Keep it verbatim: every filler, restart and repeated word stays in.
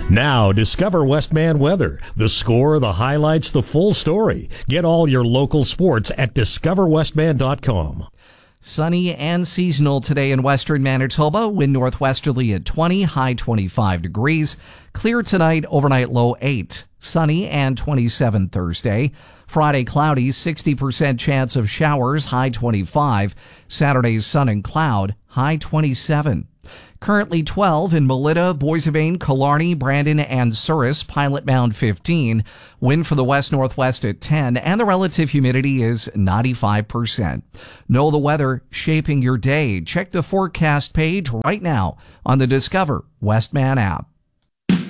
Now, discover Westman weather. The score, the highlights, the full story. Get all your local sports at discover westman dot com. Sunny and seasonal today in western Manitoba. Wind northwesterly at twenty, high twenty-five degrees. Clear tonight, overnight low eight. Sunny and twenty-seven Thursday. Friday cloudy, sixty percent chance of showers, high twenty-five. Saturday's sun and cloud, high twenty-seven. Currently twelve in Melita, Boissevain, Killarney, Brandon, and Souris. Pilot Mound fifteen. Wind for the west-northwest at ten, and the relative humidity is ninety-five percent. Know the weather shaping your day. Check the forecast page right now on the Discover Westman app.